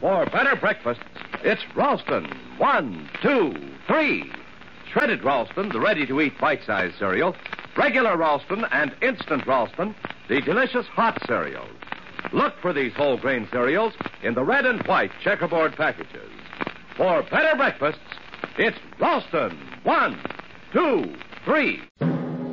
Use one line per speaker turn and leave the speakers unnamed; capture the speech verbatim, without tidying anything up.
For better breakfasts, it's Ralston. One, two, three. Shredded Ralston, the ready-to-eat bite-sized cereal. Regular Ralston and Instant Ralston, the delicious hot cereals. Look for these whole grain cereals in the red and white checkerboard packages. For better breakfasts, it's Ralston. One, two, three.